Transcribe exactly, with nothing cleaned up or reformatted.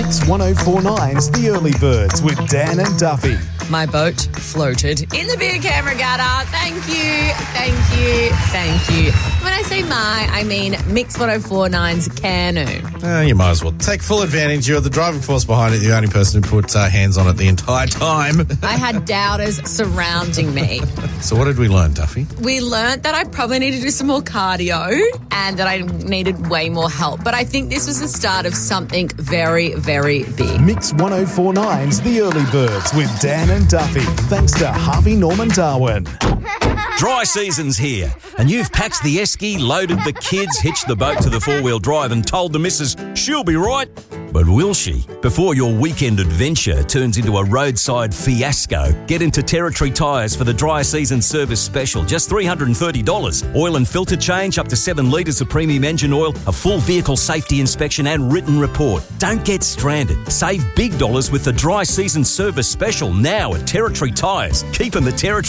It's one oh four nine's The Early Birds with Dan and Duffy. My boat floated in the Beer Can Regatta. Thank you, thank you, thank you. When I say my, I mean Mix one oh four nine's canoe. Uh, you might as well take full advantage. You're the driving force behind it, the only person who put uh, hands on it the entire time. I had doubters surrounding me. So what did we learn, Duffy? We learnt that I probably need to do some more cardio and that I needed way more help. But I think this was the start of something very, very big. Mix one oh four nine's The Early Birds with Dan and Duffy. Thanks to Harvey Norman Darwin. Dry season's here, and you've packed the esky, loaded the kids, hitched the boat to the four-wheel drive and told the missus she'll be right. But will she? Before your weekend adventure turns into a roadside fiasco, get into Territory Tyres for the dry season service special. Just three hundred thirty dollars. Oil and filter change, up to seven litres of premium engine oil, a full vehicle safety inspection and written report. Don't get stranded. Save big dollars with the dry season service special now at Territory Tyres. Keeping the Territory